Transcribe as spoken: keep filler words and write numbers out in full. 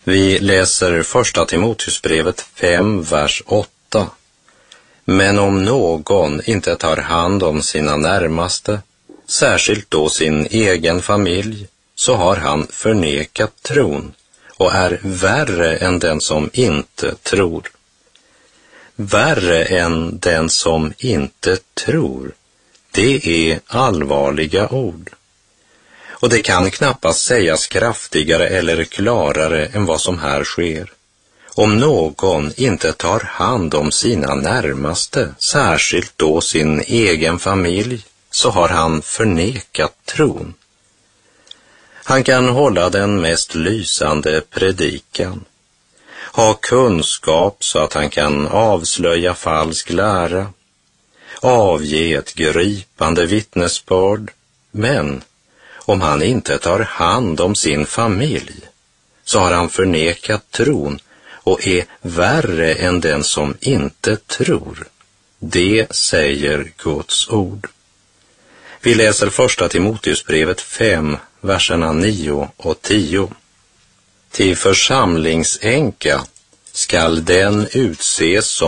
Vi läser första Timoteusbrevet fem, vers åtta. Men om någon inte tar hand om sina närmaste, särskilt då sin egen familj, så har han förnekat tron och är värre än den som inte tror. Värre än den som inte tror, det är allvarliga ord. Och det kan knappast sägas kraftigare eller klarare än vad som här sker. Om någon inte tar hand om sina närmaste, särskilt då sin egen familj, så har han förnekat tron. Han kan hålla den mest lysande predikan, ha kunskap så att han kan avslöja falsk lära, avge ett gripande vittnesbörd, men om han inte tar hand om sin familj, så har han förnekat tron och är värre än den som inte tror. Det säger Guds ord. Vi läser första Timoteusbrevet fem, verserna nio och tio. Till församlingsänka skall den utses som